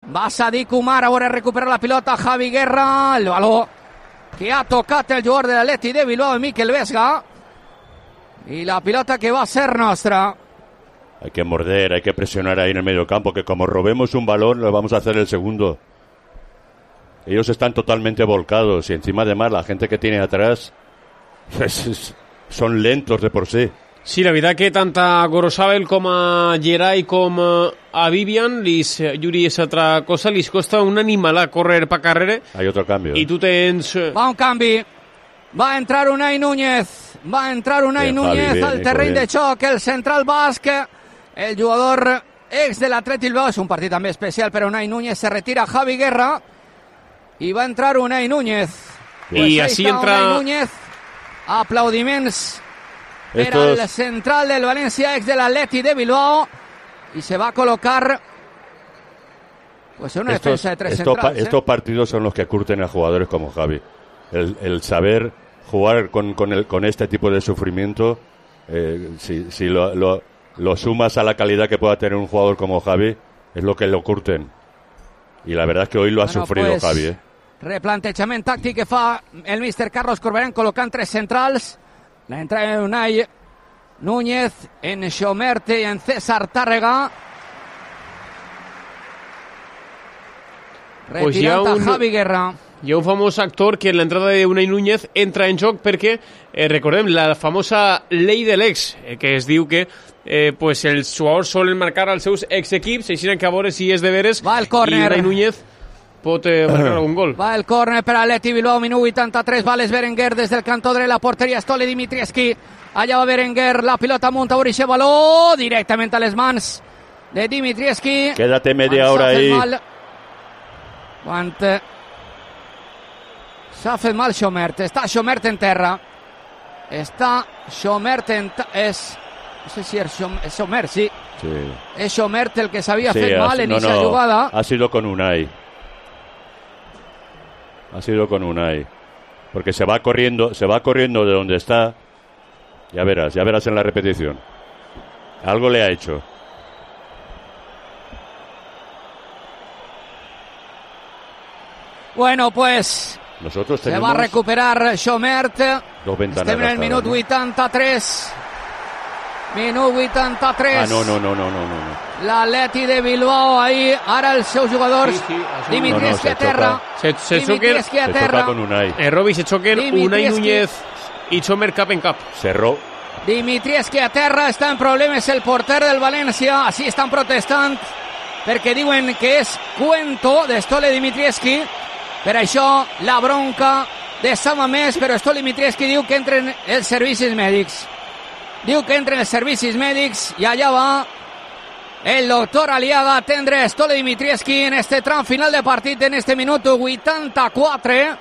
Va Sadik Umar, ahora recupera la pilota Javi Guerra, el baló que ha tocado el jugador del Atleti de Bilbao, Mikel Vesga, y la pilota que va a ser nuestra. Hay que morder, hay que presionar ahí en el medio campo, que como robemos un balón, lo vamos a hacer el segundo. Ellos están totalmente volcados y encima además la gente que tiene atrás son lentos de por sí. Sí, la veritat que tant a Gorosabel com a Geray com a Vivian, Yuri és altra cosa, li costa un animal córrer per carrera. Hay otro cambio. I tu tens... Va un canvi, va a entrar Unai Núñez, Bien, al terreny de xoc, el central basc, el jugador ex de l'Atleti Bilbao. És un partit també especial per a Unai Núñez, se retira Javi Guerra i va entrar Unai Núñez. I així entra... Unai Núñez, aplaudiments per al central del Valencia, ex del Atleti de Bilbao, y se va a colocar pues en una defensa de tres centrales. Estos partidos son los que curten a jugadores como Javi. El saber jugar con este tipo de sufrimiento, si lo sumas a la calidad que pueda tener un jugador como Javi, es lo que lo curten. Y la verdad es que hoy lo ha sufrido pues, Javi. Replantejament tàctic que fa el míster Carlos Corberán, colocant tres centrals. La entrada de Unai Núñez, en Xomerte y en César Tàrrega. Retirant pues Javi Guerra. Hi ha un famós actor que en l'entrada d'Unai Núñez entra en joc perquè, recordem, la famosa llei de l'ex, que es diu que pues els jugadors solen marcar als seus exequips, així que a veure si és de veres. Va el córner. I Unai Núñez pot marcar algun gol. Va el córner per a Atleti Bilbao, minut 83, va l'Es Berenguer des del cantó de la porteria, Stole Dimitrievski, allà va Berenguer, la pilota amunt, Maurice baló, directament a les mans de Dimitrievski. Quédate media hora ahí. S'ha fet mal Xomert, està Xomert en terra, no sé si és Xomert, sí. És Xomert el que s'havia fet mal en esa jugada. Ha sido con Unai. Porque se va corriendo de donde está. Ya verás en la repetición. Algo le ha hecho. Bueno, pues nosotros se va a recuperar Xomert. Estem en el minut 83. Minut 83. No. L'Atleti de Bilbao ahí, ara els seus jugadors. Dimitrievski a terra. Se xoca con Unai. Robi, se xoquen Unai Núñez i Xomert cap en cap. Dimitrievski a terra, està en problemes el porter del València. Així estan protestant perquè diuen que és cuento de Stole Dimitrievski. Per això la bronca de Samamés, però Stole Dimitrievski diu que entren els servicis mèdics. I allà va el doctor Aliaga a atendre Stole Dimitrievski en este tram final de partit, en este minut 84.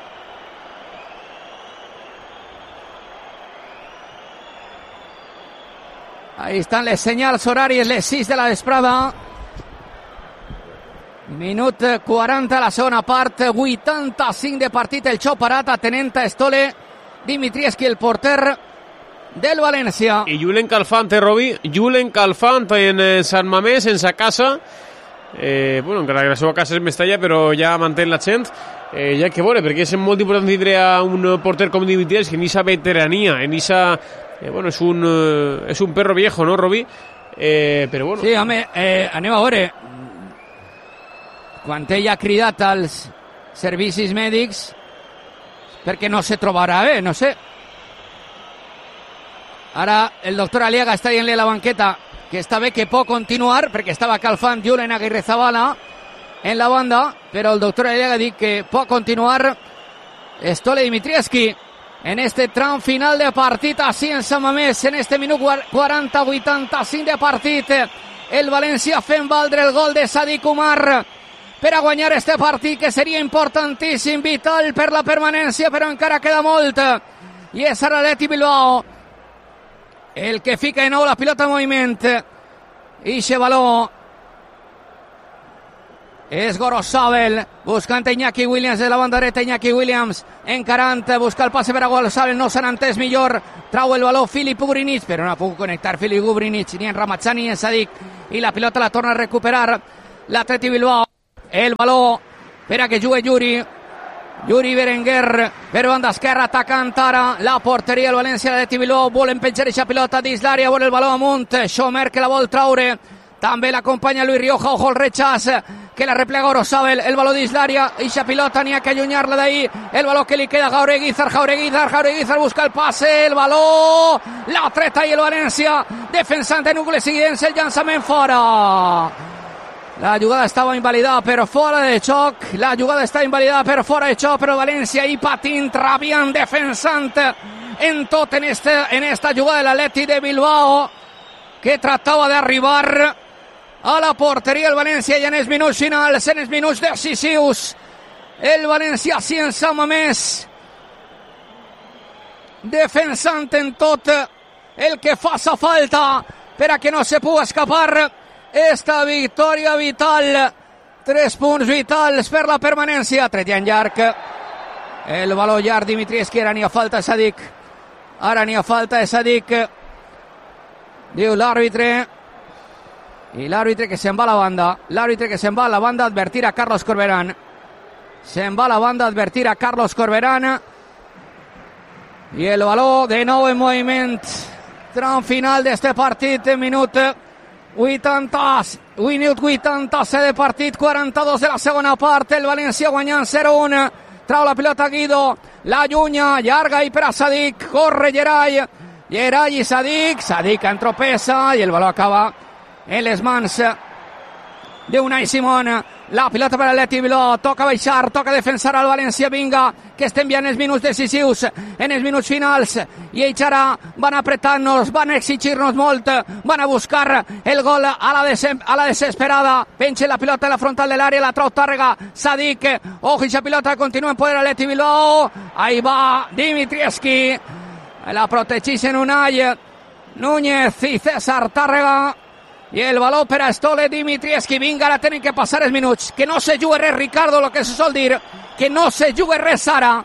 Ahí están les senyals horàries, les 6 de la vesprada. Minut 40 a la segona part, 85 de partit, el xou parat atenent a Stole Dimitrievski, el porter del València. I Julen Calfant, Robi, Julen Calfant en Sant Mamés, en sa casa. Encara que la seva casa és Mestalla, però ja mantén la gent. Ja que veure, perquè és molt important tindre a un porter com Dimitrievski en esa veterania, en esa... és un perro viejo, no, Robi? Però bueno... Sí, home, anem a veure. Quan ell ha cridat als servicis mèdics, perquè no se trobarà bé, no sé. Ara el doctor Aliaga està dient-li a la banqueta que està bé, que pot continuar, perquè estava Calfant Julen Aguirrezabala en la banda, però el doctor Aliaga ha dit que pot continuar Stole Dimitrievski en este tram final de partit, així en Sant Mamés, en este minut 40-85 de partit. El València fent valdre el gol de Sadik Umar per a guanyar este partit, que seria importantíssim, vital per la permanència, però encara queda molt. I és ara l'Atleti Bilbao el que fica de nou la pilota en moviment. Ixe baló és Gorosabel, buscant Iñaki Williams de la banda dreta. Iñaki Williams encarant, busca el passe per a Gorosabel, no s'han entès millor. Trau el baló Filip Ugrinic, però no ha pogut connectar Filip Ugrinic ni en Ramazani ni en Sadik, i la pilota la torna a recuperar l'Atleti Bilbao. el baló per a que jugui Yuri Berenguer per banda esquerra, atacant ara la porteria del València. L'Atleti Bilbao volen penjar aquesta pilota dins l'àrea, vol el baló amunt, Schomer que la vol traure, també l'acompanya Luis Rioja, ojo el rechaç que la replega Orosabel, el baló dins l'àrea, eixa pilota n'hi ha que allunyar-la d'ahí, el baló que li queda a Jaureguizar busca el passe, el baló l'ha tret ahí el València, defensant de Núcleos i Guillens, el llançament fora. La jugada estava invalidada per fora de xoc, però València hi patint, rabiant, defensant en tot en esta jugada de l'Atleti de Bilbao, que tractava d'arribar a la porteria del València i en els minuts finals, en els minuts decisius, el València sense Mamés, defensant en tot el que faça falta per a que no se pugui escapar esta victòria vital. 3 punts vitals per la permanència. Tret en llarg, el baló llarg Dimitrievski, ara n'hi ha falta Sadik, diu l'àrbitre, i l'àrbitre que se'n va a la banda, advertir a Carlos Corberán, i el baló de nou en moviment, tram final d'este partit, minut 87 de partit, 42 de la segona part, el València guanyant 0-1, trau la pilota Guido, la llunya, llarga i per a Sadik, corre Geray i Sadik entropessa i el baló acaba en les mans d'Unai Simón. La pilota per l'Atleti Bilbao, toca baixar, toca defensar al València, vinga, que estem ja en els minuts decisius, en els minuts finals, i ells ara van apretar-nos, van exigir-nos molt, van a buscar el gol a la desesperada, penja la pilota en la frontal de l'àrea, la trau Tàrrega, Sadik, ojo, i la pilota continua en poder l'Atleti Bilbao, ahí va Dimitrievski, la protegeixen Unai, Núñez i César Tàrrega, i el baló per a Stole Dimitrievski. Vinga, ara tenen que passar els minuts, que no se jugui res, Ricardo, lo que se sol dir, que no se jugui res ara.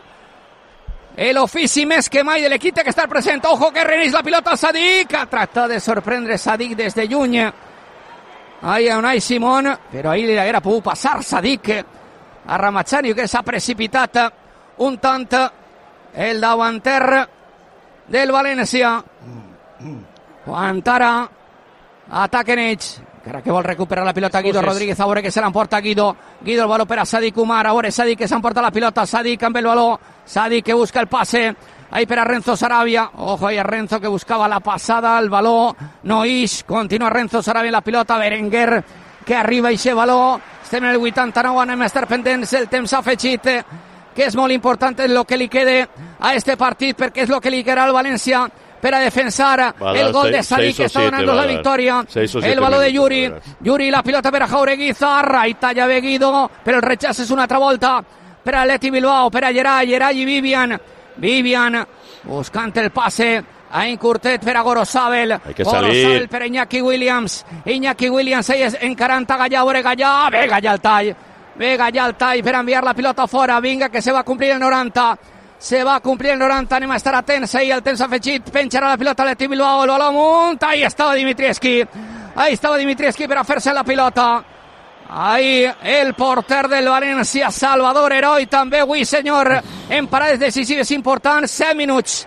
L'ofici més que mai de l'equip que està present. Ojo que reneix la pilota Sadik, tracta de sorprendre Sadik des de lluny ahí a Unai Simón, però ahí li haguera pogut passar Sadik a Ramazani, que s'ha precipitat un tant el davanter del València. Quan ara ataquen ells, encara que vol recuperar la pilota Guido Rodríguez, a veure que se l'emporta Guido, el baló per a Sadik Umar, a veure Sadik que s'emporta la pilota, Sadik amb el baló, Sadik que busca el passe, ahí per a Renzo Sarabia, ojo ahí a Renzo que buscava la passada, el baló no ix, continua Renzo Sarabia en la pilota, Berenguer que arriba a aquest baló, estem en el 89, anem a estar pendents, el temps afegit, que és molt important en el que li quede a este partit, perquè és el que li quedarà al València per a defensar el gol de Sadik que està donant la victòria. El baló de Yuri, la pilota per a Jaureguizar, ahí talla bé Guido, però el rechaç és una altra volta per a Atleti Bilbao, per a Geray i Vivian buscant el passe a Incurtet per a Gorosabel, per a Iñaki Williams, ahí encarant a Gallà, veure Gallà, ve Gallà al tall per enviar la pilota fora, vinga que se va complir el 90, anem a estar atents ahí, el temps afegit, penjarà la pilota a l'Atleti Bilbao, el baló amunt, ahí estava Dimitrievski per a fer-se la pilota, ahí el porter del València, Salvador Heroi, també avui senyor, en parades decisives importants, 7 minuts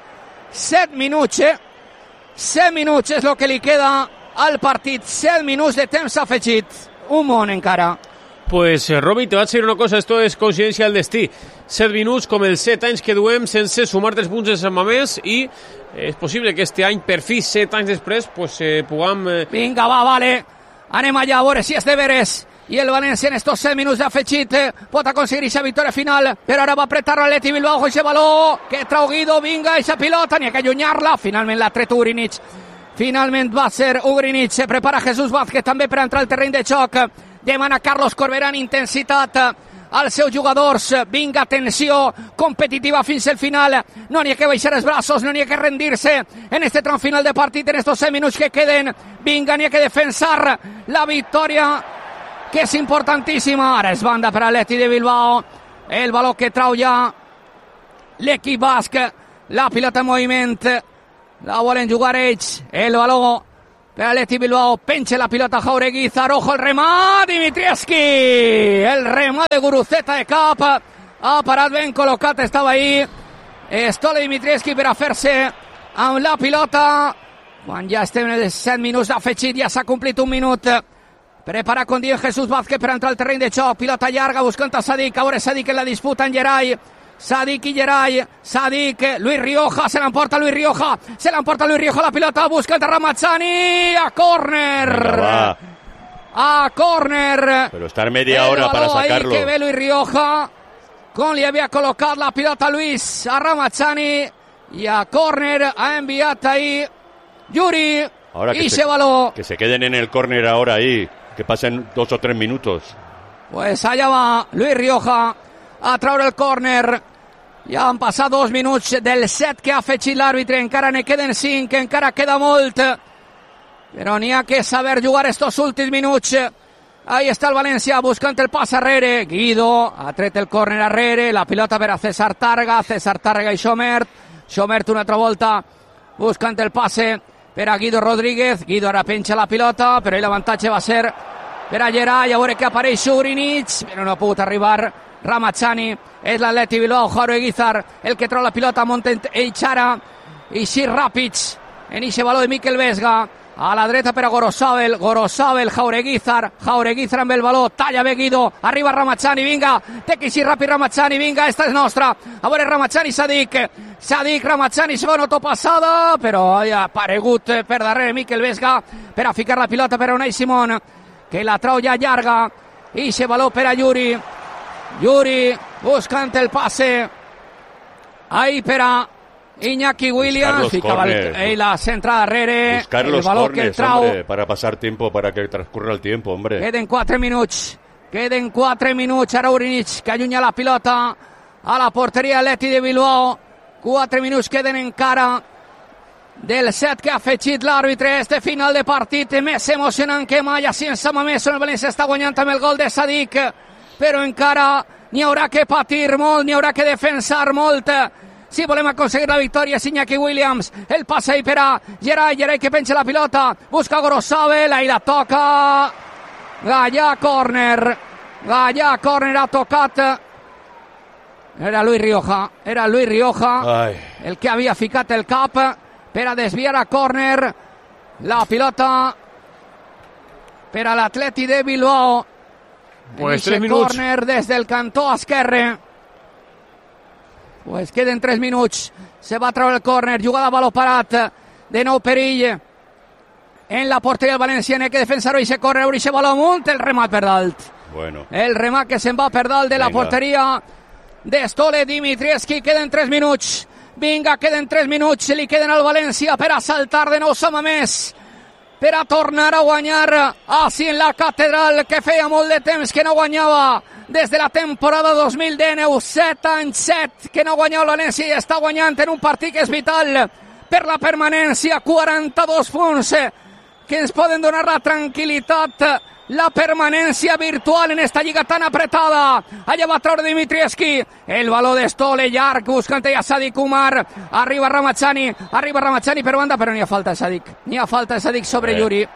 és el que li queda al partit, 7 minuts de temps afegit, un món encara. Pues Robi, te vaig dir una cosa, esto és coincidència del destí. 7 minuts com els 7 anys que duem sense sumar 3 punts de Sant Mamés i és possible que este any, per fi, 7 anys després, pues puguem... Vinga, va, vale. Anem allà a veure si és de veres. I el València en estos 7 minuts d'afegit pot aconseguir aquesta victòria final, però ara va apretar l'Atleti Bilbao, aquest baló que trau Guido, vinga, aquesta pilota, n'hi ha que allunyar-la, finalment l'ha tret Ugrinic. Finalment va ser Ugrinic, se prepara Jesús Vázquez també per entrar al terreny de xoc. Demana Carlos Corberán intensitat als seus jugadors, vinga, tensió competitiva fins al final, no n'hi ha que baixar els braços, no n'hi ha que rendir-se en este tram final de partit, en estos 7 minuts que queden, vinga, n'hi ha que defensar la victòria, que és importantíssima, ara és banda per a l'Atleti de Bilbao, el baló que trau ja l'equip basc, la pilota en moviment, la volen jugar ells, el baló per Atleti Bilbao, penja la pilota Jaureguizar, ojo el remat, Dimitrievski, el remat de Guruceta de cap, ha parat ben col·locat, estava ahí Stole Dimitrievski per a fer-se amb la pilota, quan ja estem en els 7 minuts d'afegit, ja s'ha complit un minut, prepara con Diego Jesús Vázquez per entrar al terreny de xoc, pilota llarga buscant a Sadik, ara Sadik en la disputa en Geray, Sadik i Geray, Sadik, Luis Rioja, se l'emporta Luis Rioja, la pilota buscant a Ramazzani, a córner, a córner, pero estar media hora para sacarlo. Que ve Luis Rioja, com li havia col·locat la pilota Luis a Ramazzani, i a córner ha enviat ahí Yuri, ahora y se baló. Que se queden en el córner ahora ahí, que pasen 2 o 3 minutos. Pues allà va Luis Rioja a treure el córner. Ja han passat 2 minuts del 7 que ha afegit l'àrbitre, encara ne queden 5, encara queda molt, però n'hi ha que saber jugar estos últims minuts. Ahí està el València buscant el pas arrere, Guido ha tret el córner arrere, la pilota per a César Tàrrega i Schomert una altra volta buscant el passe per a Guido Rodríguez, Guido ara penja la pilota, però l'avantatge va ser per a Geray, a veure que apareix Šubrinic, però no ha pogut arribar Ramazzani, és l'Atleti Bilbao, Jaureguizar, el que treu la pilota, Monten Eichara, i així ràpids, en ixe baló de Mikel Vesga, a la dreta per a Gorosabel, Jaureguizar amb el baló, talla bé Guido, arriba Ramazzani, vinga, té que així ràpid Ramazzani, vinga, esta és nostra, a veure Ramazzani, Sadik, Ramazzani, se va una autopassada, però ha aparegut per darrere Mikel Vesga, per a ficar la pilota per a Unai Simón, que la trau ja llarga, i se baló per a Yuri buscant el passe, ahí per a Iñaki Williams, ficava la centrada darrere, buscar los corners, hombre, para pasar tiempo, para que transcurra el tiempo, hombre. Queden 4 minuts, ara Urinic que allunya la pilota a la porteria Atleti de Bilbao, 4 minuts queden encara del set que ha afegit l'àrbitre. Este final de partit més emocionant que mai, així en Samamés, on el València està guanyant amb el gol de Sadik, però encara n'hi haurà que patir molt, n'hi haurà que defensar molt si volem aconseguir la victòria. Iñaki Williams, el passe ahí per a Geray que penja la pilota, busca Gorosabel, ahí la toca Gallà, córner ha tocat, era Luis Rioja Ai. el que havia ficat el cap per a desviar a córner, la pilota per a l'Atleti de Bilbao. Pues 3 minuts. Córner des del cantó esquerre. Pues queden 3 minuts. Se va a treure el córner, jugada a baló parat, de nou perill en la porteria del València, que defensar-ho i se corre, i se baló amunt, el remat per dalt. Bueno. El remat que se'n va per dalt de la porteria de Stole Dimitrievski. Queden 3 minuts. Vinga, queden 3 minuts, li queden al València per a saltar de nou Samamés, per a tornar a guanyar així en la catedral, que feia molt de temps que no guanyava, des de la temporada 2019, 7 anys, 7 que no guanyava el València, i està guanyant en un partit que és vital per la permanència. 42 punts que ens poden donar la tranquil·litat, la permanència virtual en esta lliga tan apretada. Allà va treure Dimitrievski, el baló de Stole llarg, buscant a Sadik Umar, arriba Ramazzani per banda, però n'hi ha falta Sadik sobre Yuri,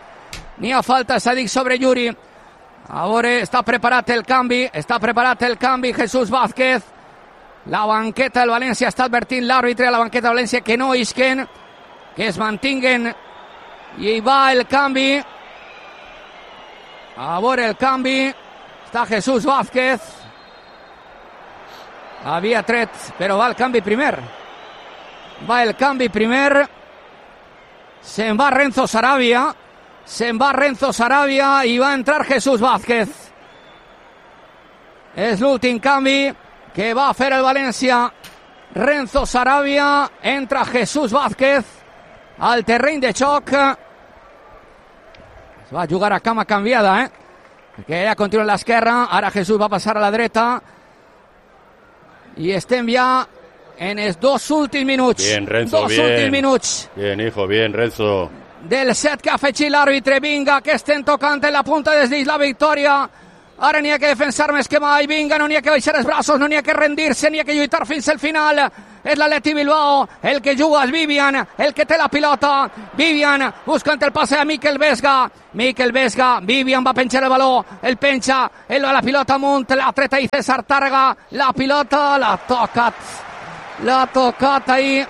a veure, està preparat el canvi, Jesús Vázquez, la banqueta del València està advertint l'àrbitre a la banqueta del València que no isquen, que es mantinguen, i hi va el canvi. A veure el canvi, està Jesús Vázquez, havia tret, però va el canvi primer, se'n va Renzo Sarabia i va entrar Jesús Vázquez. És l'últim canvi que va fer el València. Renzo Sarabia, entra Jesús Vázquez al terreny de xoc. Va a jugar a cama canviada, perquè ja continua a l'esquerra, ara Jesús va passar a la dreta, i estem ja en els 2 últims minuts. Bien, Renzo, bien, hijo, bien, Renzo. Del set que ha afegit l'àrbitre. Vinga, que estem tocant en la punta des dins la victòria Ara n'hi ha que defensar més que mai. Vinga, no n'hi ha que baixar els braços, no n'hi ha que rendir-se, n'hi ha que lluitar fins al final. És l'Atleti Bilbao el que juga, és Vivian el que té la pilota. Vivian buscant el passe a Mikel Vesga. Vivian va penjar el baló, el penja, la pilota amunt, la treta i César Tàrrega. La pilota l'ha tocat ahí.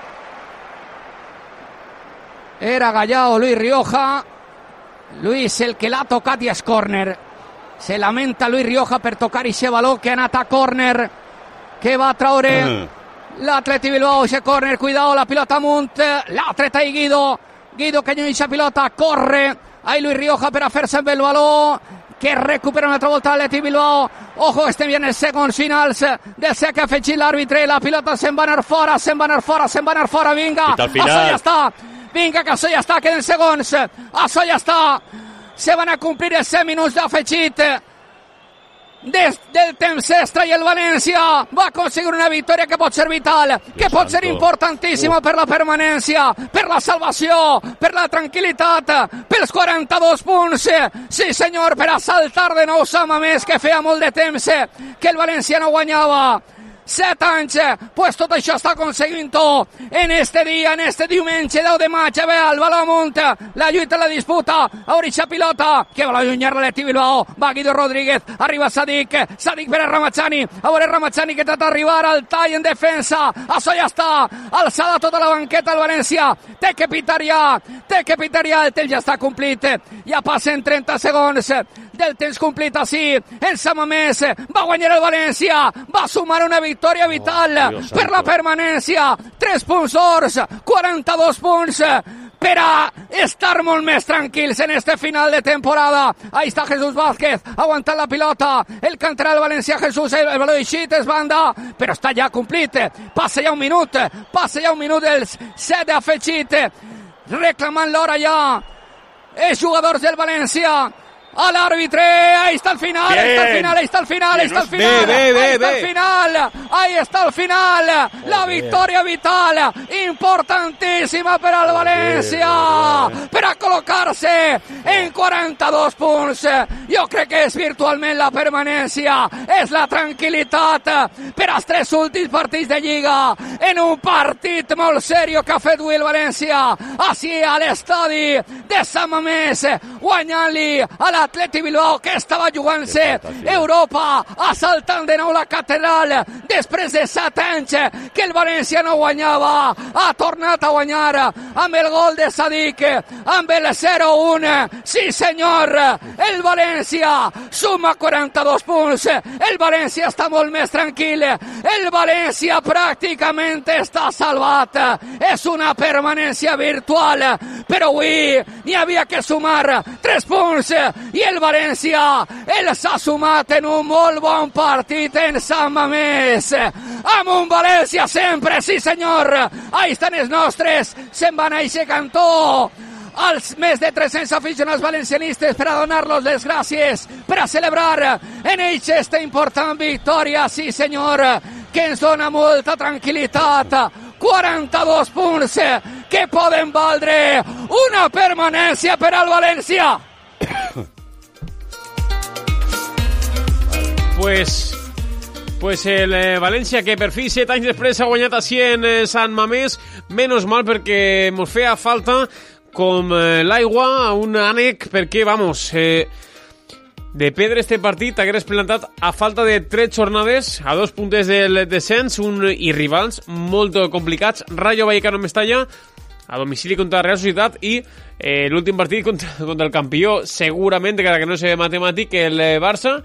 Era Gallao, Luis Rioja. Luis el que l'ha tocat i és córner. Se lamenta Luis Rioja per tocar aquest baló que ha anat a córner, que va traure l'Atleti Bilbao. Aquest córner, cuidado, la pilota amunt, la treta i Guido que lluny aquesta pilota, corre ahí Luis Rioja per a fer-se amb el baló, que recupera una altra volta l'Atleti Bilbao. Ojo, estem bien els segons finals del que ha afegit l'àrbitre. La pilota se'n va anar fora, vinga, això ja està. Vinga, que això ja està, queden segons. Això ja està. Se van a complir els 100 minuts d'afegit del temps extra i el València va aconseguir una victòria que pot ser vital, que pot ser importantíssima per la permanència, per la salvació, per la tranquil·litat, pels 42 punts. Sí, senyor, per a saltar de nou San Mamés, que feia molt de temps que el València no guanyava. 7 anys, pues tot això està aconseguint-ho en este dia, en este diumenge 10 de maig. A veure, el baló amunt, la lluita, la disputa, Aurixa pilota, que vol allunyar l'Atleti Bilbao, va Guido Rodríguez, arriba Sadik per a Ramazani, a veure Ramazani que trata d'arribar al tall en defensa. Això ja està, alçada tota la banqueta el València, té que pitar ja, el temps ja està complit, ja passen 30 segons del temps complit així, en San Mamés, va guanyar el València, va sumar una victòria vital per la permanència, 3 punts d'ors, 42 punts, per a estar molt més tranquils en este final de temporada. Ahí está Jesús Vázquez, aguantant la pilota, el canterà del València, Jesús, el baló eixit, es banda, però està ja complit, passa ja un minut dels 7 afegit, reclamant l'hora ja, els jugadors del València, a l'àrbitre, ahí está el final, ahí está el final, la victòria vital, importantíssima per al València, per a col·locar-se en 42 punts. Jo crec que és virtualment la permanència, és la tranquil·litat per als 3 últims partits de Lliga, en un partit molt serio que ha fet avui el València, així a l'estadi de San Mamés, guanyant-li a l'Atleti Bilbao, que estava jugant-se Europa, assaltant de nou la catedral després de 7 anys que el València no guanyava. Ha tornat a guanyar amb el gol de Sadik, amb el 0-1. Sí, senyor, el València suma 42 punts, el València està molt més tranquil, el València pràcticament està salvat, és una permanència virtual, però avui n'hi havia que sumar 3 punts i el València els ha sumat en un molt bon partit en San Mamés, amb un València sempre, sí senyor, ahí estan els nostres, se'n van a eixe cantó, als més de 300 aficionats valencianistes per a donar-los les gràcies, per a celebrar en ells esta important victòria, sí senyor, que ens dona molta tranquil·litat. 42 punts que poden valdre una permanència per al València. Pues el València, que per fi 7 anys després ha guanyat així en Sant Mamés, menys mal, perquè mos feia falta com l'aigua a un ànec, perquè, vamos, de perdre este partit hagués plantat a falta de 3 jornades, a 2 puntes del descens, i rivals molt complicats, Rayo Vallecano Mestalla, a domicili contra la Real Societat, i l'últim partit contra el campió, segurament, encara que no és matemàtic, el Barça.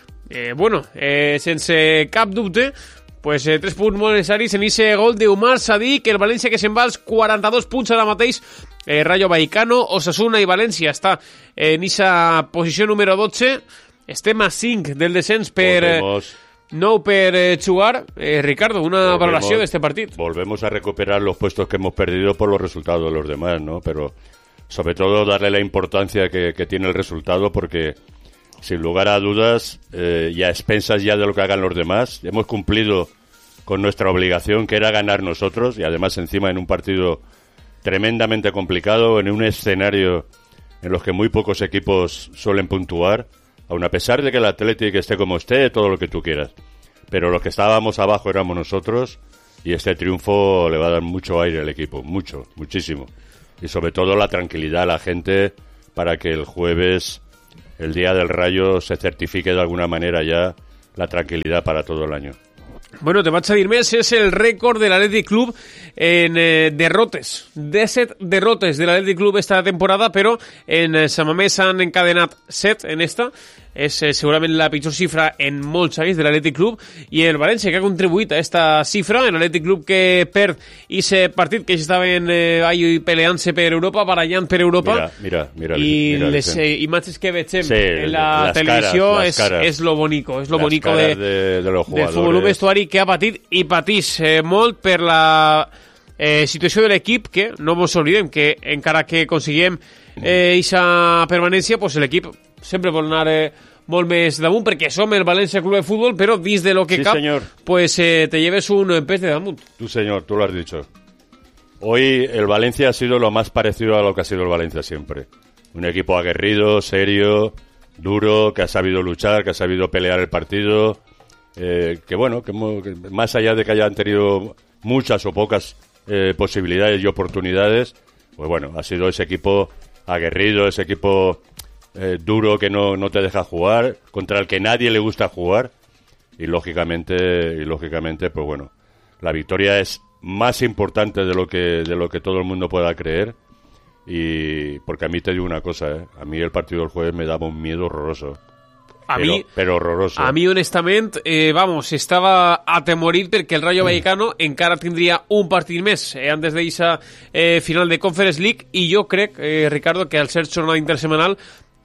Sense cap dubte, pues 3 punts molt necessaris en ese gol d'Oumar Sadik, el València que se'n va als 42 punts ara mateix. Rayo Vallecano, Osasuna i València està en esa posició número 12. Estem a 5 del descens per jugar. Ricardo, una valoració de este partit. Volvemos a recuperar los puestos que hemos perdido por los resultados de los demás, ¿no? Pero sobre todo darle la importancia que tiene el resultado, porque sin lugar a dudas, y a expensas ya de lo que hagan los demás, hemos cumplido con nuestra obligación, que era ganar nosotros, y además encima en un partido tremendamente complicado, en un escenario en los que muy pocos equipos suelen puntuar, aun a pesar de que el Athletic esté como esté, todo lo que tú quieras. Pero los que estábamos abajo éramos nosotros, y este triunfo le va a dar mucho aire al equipo, muchísimo. Y sobre todo la tranquilidad a la gente para que el jueves, el día del Rayo, se certifique de alguna manera ya la tranquilidad para todo el año. Bueno, te vaig a dir més, és el rècord de l'Athletic Club en derrotes. 17 derrotes de l'Athletic Club esta temporada, però en Sant Mamés s'han encadenat 7 en esta. És segurament la pitjor xifra en molts anys de l'Athletic Club, i el València, que ha contribuït a esta xifra, l'Athletic Club que perd aquest partit, que estaven ahí peleant-se per Europa, barallant per Europa, mira, i les imatges que veiem en la televisió és lo bonico, és lo bonico del futbol vestuari, que ha patit i patís molt per la situació de l'equip, que no ens oblidem que encara que consiguiem aquesta permanència, pues l'equip sempre vol anar molt més damunt, perquè som el València Club de Fútbol, però dins de lo que cap, pues te lleves un pez de damunt. Tú, señor, tú lo has dicho. Hoy el Valencia ha sido lo más parecido a lo que ha sido el Valencia siempre. Un equipo aguerrido, serio, duro, que ha sabido luchar, que ha sabido pelear el partido, que bueno, que más allá de que hayan tenido muchas o pocas posibilidades y oportunidades, pues bueno, ha sido ese equipo aguerrido, ese equipo duro que no te deja jugar, contra el que nadie le gusta jugar, y lógicamente pues bueno, la victoria es más importante de lo que todo el mundo pueda creer, y porque a mí te digo una cosa, a mí el partido del jueves me daba un miedo horroroso. Pero horroroso. A mi, honestament, estava atemorit perquè el Rayo Vallecano encara tindria un partit més antes d'eixa final de Conference League, i jo crec, Ricardo, que al ser jornada intersemanal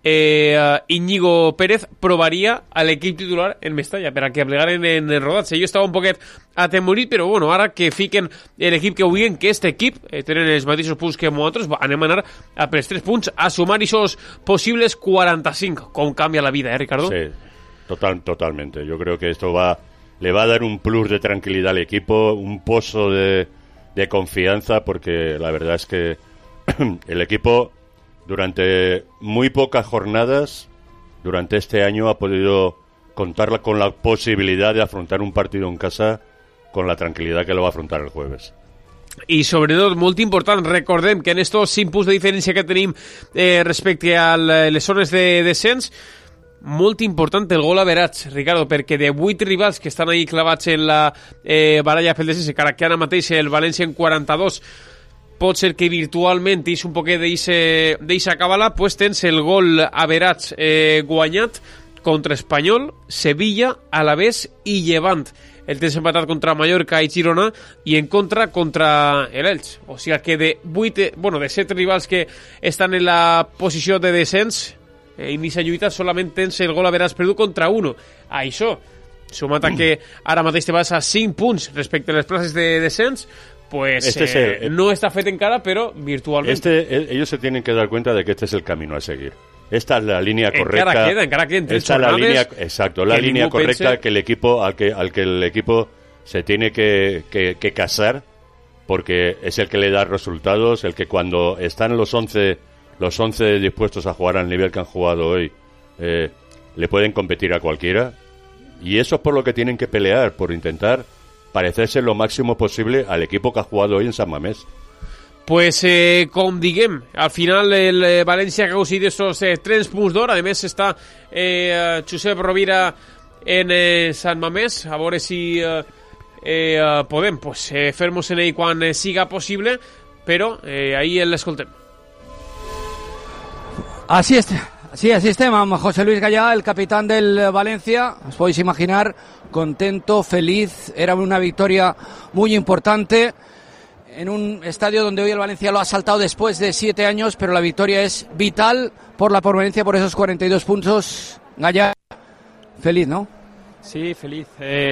Íñigo Pérez provaria a l'equip titular en Mestalla per a que aplegaren en el rodatge. Jo estava un poquet atemorit, però bueno, ara que fiquen l'equip que vulguin, que este equip tenen els mateixos punts que nosaltres, anem a anar a per 3 punts a sumar esos posibles 45. Com canvia la vida, Ricardo? Sí, totalmente. Yo creo que esto le va a dar un plus de tranquilidad al equipo, un pozo de confianza, porque la verdad es que el equipo durante muy pocas jornadas durante este año ha podido contar con la posibilidad de afrontar un partido en casa con la tranquilidad que lo va a afrontar el jueves. I sobretot, molt important, recordem que en estos 5 punts de diferència que tenim respecte a les zones de descens, molt important el gol average, Ricardo, perquè de 8 rivals que estan ahí clavats en la baralla pel descens, encara que ara mateix el València en 42, pot ser que virtualment és un poquet d'eixa cabala, pues tens el gol average guanyat contra Espanyol, Sevilla, Alavés i Llevant. El tens empatat contra Mallorca i Girona, i en contra l'Elx. O sigui que de 7 rivals que estan en la posició de descens, en aquesta lluita solament tens el gol average perdut contra 1. Això, sumat a que ara mateix te vas a 5 punts respecte a les places de descens, pues no está fet encara, pero virtualmente. Ellos se tienen que dar cuenta de que este es el camino a seguir. Esta es la línea correcta. Encara queden 3 esta es la línea, exacto, la línea correcta que el equipo al que el equipo se tiene que casar, porque es el que le da resultados, el que cuando están los 11 dispuestos a jugar al nivel que han jugado hoy, le pueden competir a cualquiera, y eso es por lo que tienen que pelear, por intentar parecerse lo máximo posible al equipo que ha jugado hoy en Sant Mamés. Pues, com diguem, al final el València ha aconseguit estos 3 punts d'or. A més està Josep Rovira en Sant Mamés, a veure si podem fer-nos en ell quan siga possible, però ahí l'escoltem. Así estem amb José Luis Gallá, el capitán del Valencia. Os podéis imaginar, contento, feliz. Era una victoria muy importante en un estadio donde hoy el Valencia lo ha saltado después de 7 años, pero la victoria es vital por la permanencia, por esos 42 puntos. Gallá, feliz, ¿no? Sí, feliz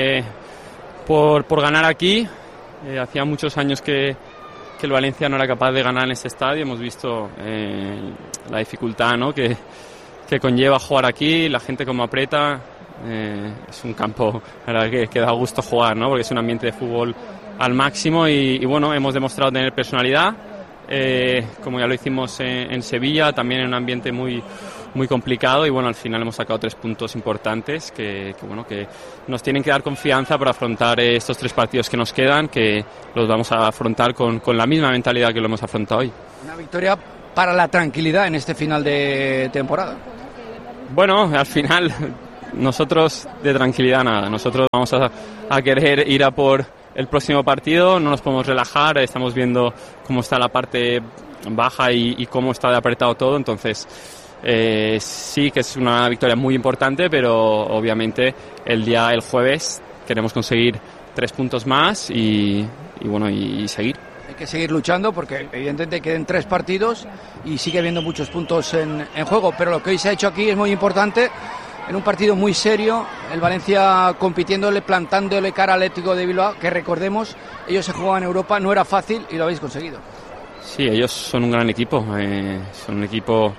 por ganar aquí. Hacía muchos años que el Valencia no era capaz de ganar en este estadio. Hemos visto la dificultad, ¿no?, que conlleva jugar aquí, la gente como aprieta. Es un campo, la verdad, que da gusto jugar, ¿no?, porque es un ambiente de fútbol al máximo, y bueno, hemos demostrado tener personalidad, como ya lo hicimos en Sevilla, también en un ambiente muy muy complicado y bueno, al final hemos sacado 3 puntos importantes que nos tienen que dar confianza para afrontar estos 3 partidos que nos quedan, que los vamos a afrontar con la misma mentalidad que lo hemos afrontado hoy. Una victoria para la tranquilidad en este final de temporada. Bueno, al final nosotros de tranquilidad nada, nosotros vamos a querer ir a por el próximo partido, no nos podemos relajar, estamos viendo cómo está la parte baja y cómo está de apretado todo, entonces sí que es una victoria muy importante, pero obviamente el jueves queremos conseguir 3 puntos más y seguir. Hay que seguir luchando porque evidentemente queden 3 partidos y sigue habiendo muchos puntos en juego, pero lo que hoy se ha hecho aquí es muy importante. En un partido muy serio, el Valencia compitiéndole, plantándole cara al Atlético de Bilbao, que recordemos, ellos se jugaban en Europa, no era fácil y lo habéis conseguido. Sí, ellos son un gran equipo, son un equipo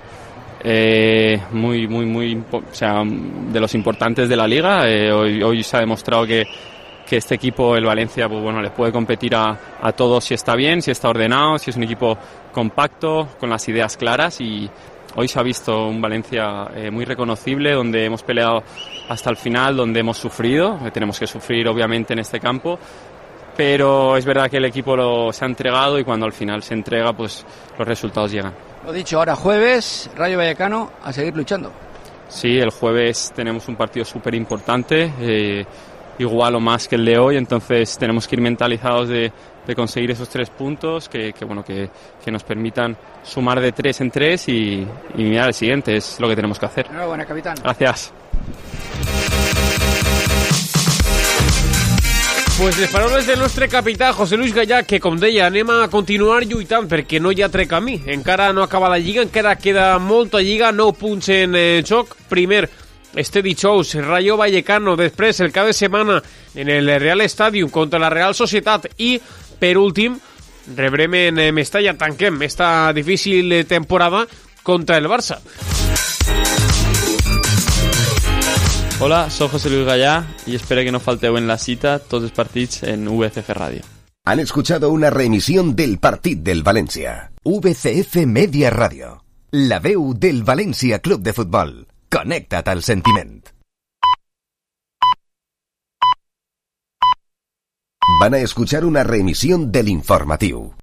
muy, o sea, de los importantes de la liga. Hoy se ha demostrado que este equipo, el Valencia, pues bueno, les puede competir a todos si está bien, si está ordenado, si es un equipo compacto, con las ideas claras y hoy se ha visto un Valencia muy reconocible, donde hemos peleado hasta el final, donde hemos sufrido, tenemos que sufrir obviamente en este campo, pero es verdad que el equipo se ha entregado y cuando al final se entrega, pues los resultados llegan. Lo dicho, ahora jueves, Rayo Vallecano, a seguir luchando. Sí, el jueves tenemos un partido súper importante, igual o más que el de hoy, entonces tenemos que ir mentalizados de conseguir esos 3 puntos que nos permitan sumar de 3 en 3 y mirar el siguiente, es lo que tenemos que hacer. Enhorabuena, capitán. Gracias. Pues les paraules del nostre capità José Luis Gallà, que com deia anem a continuar lluitant perquè no hi ha tre camí, encara no acaba la lliga, encara queda molta lliga, 9 punts en joc. Primer este dijous Rayo Vallecano, després el cap de setmana en el Real Stadium contra la Real Societat i per últim rebrem en Mestalla, tanquem esta difícil temporada contra el Barça. Hola, soy José Luis Gallà y espero que no falteu en la cita tots els partits en VCF Radio. Han escuchado una reemisión del Partit del Valencia. VCF Media Radio. La veu del Valencia Club de Futbol. Connecta't al sentiment. Van a escuchar una reemisión del informatiu.